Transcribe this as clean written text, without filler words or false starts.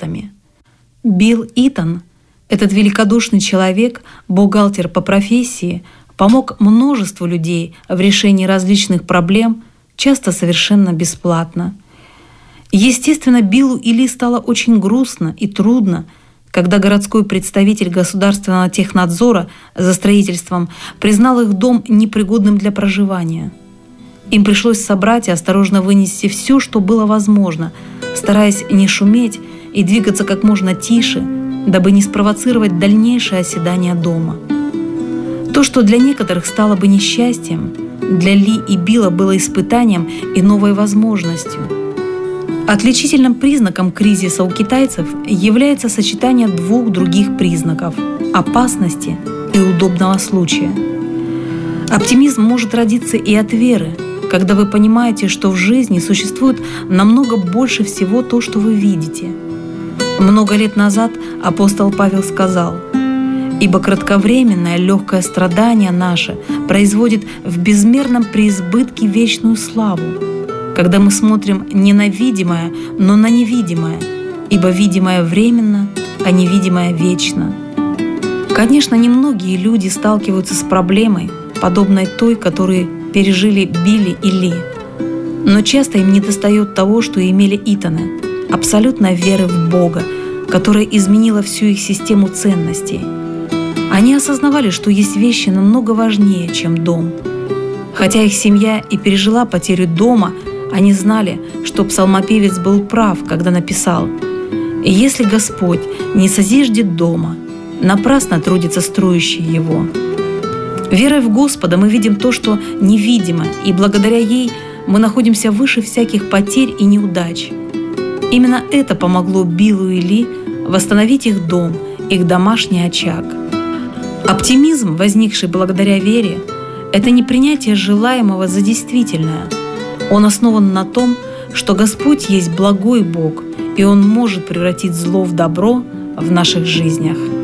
результатами. Билл Итон, этот великодушный человек, бухгалтер по профессии, помог множеству людей в решении различных проблем, часто совершенно бесплатно. Естественно, Биллу и Ли стало очень грустно и трудно, когда городской представитель государственного технадзора за строительством признал их дом непригодным для проживания. Им пришлось собрать и осторожно вынести все, что было возможно, стараясь не шуметь и двигаться как можно тише, дабы не спровоцировать дальнейшее оседание дома. То, что для некоторых стало бы несчастьем, для Ли и Билла было испытанием и новой возможностью. Отличительным признаком кризиса у китайцев является сочетание двух других признаков – опасности и удобного случая. Оптимизм может родиться и от веры, когда вы понимаете, что в жизни существует намного больше всего то, что вы видите. Много лет назад апостол Павел сказал: «Ибо кратковременное легкое страдание наше производит в безмерном преизбытке вечную славу, когда мы смотрим не на видимое, но на невидимое, ибо видимое временно, а невидимое вечно». Конечно, немногие люди сталкиваются с проблемой, подобной той, которую пережили Билли и Ли. Но часто им недостает того, что имели Итоны – абсолютной веры в Бога, которая изменила всю их систему ценностей. Они осознавали, что есть вещи намного важнее, чем дом. Хотя их семья и пережила потерю дома, они знали, что псалмопевец был прав, когда написал: «И если Господь не созиждет дома, напрасно трудится строящий его». Верой в Господа мы видим то, что невидимо, и благодаря ей мы находимся выше всяких потерь и неудач. Именно это помогло Биллу и Ли восстановить их дом, их домашний очаг. Оптимизм, возникший благодаря вере, это не принятие желаемого за действительное. Он основан на том, что Господь есть благой Бог, и Он может превратить зло в добро в наших жизнях.